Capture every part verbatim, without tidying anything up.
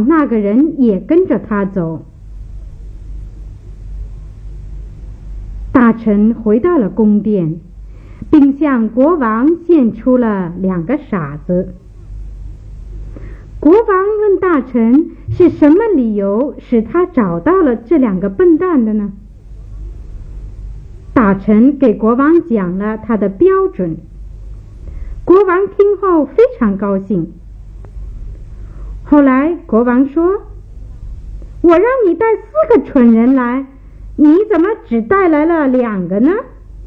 那个人也跟着他走。大臣回到了宫殿，并向国王献出了两个傻子。国王问大臣是什么理由使他找到了这两个笨蛋的呢？大臣给国王讲了他的标准。国王听后非常高兴。后来国王说：我让你带四个蠢人来，你怎么只带来了两个呢？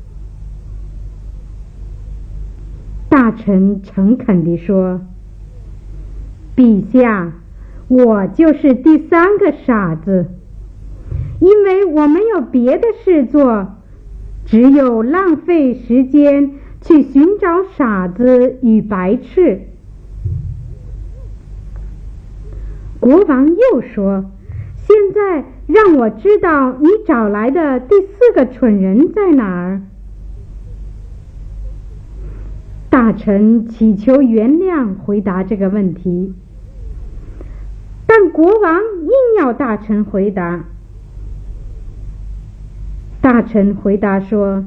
大臣诚恳地说：陛下，我就是第三个傻子，因为我没有别的事做，只有浪费时间去寻找傻子与白痴。国王又说：现在让我知道你找来的第四个蠢人在哪儿。大臣祈求原谅回答这个问题，但国王硬要大臣回答。大臣回答说：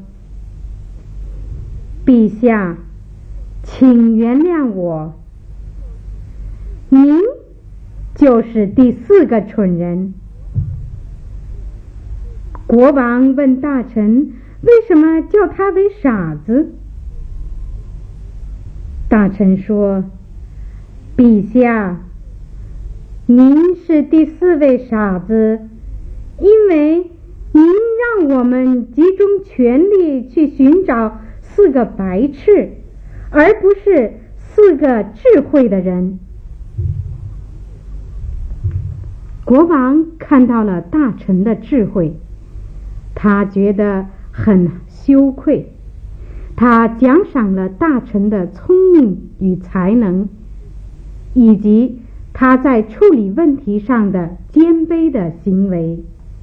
陛下，请原谅我，您就是第四个蠢人。国王问大臣为什么叫他为傻子。大臣说：陛下，您是第四位傻子，因为您让我们集中全力去寻找四个白痴，而不是四个智慧的人。国王看到了大臣的智慧，他觉得很羞愧。他奖赏了大臣的聪明与才能，以及他在处理问题上的谦卑的行为。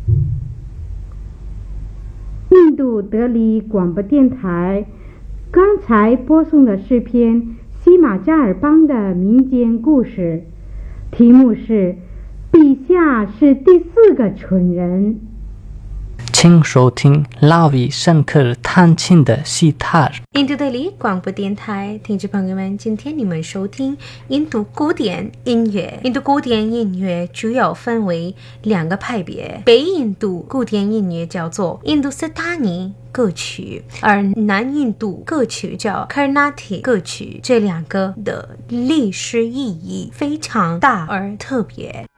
印度德里广播电台刚才播送的是篇西马加尔邦的民间故事，题目是陛下是第四个蠢人。 请收听拉维圣克尔弹琴的西塔尔。 印度德里广播电台听众朋友们，今天你们收听印度古典音乐。印度古典音乐主要分为两个派别，北印度古典音乐叫做印度斯坦尼歌曲，而南印度歌曲叫 Carnatic 歌曲。这两个的历史意义非常大而特别。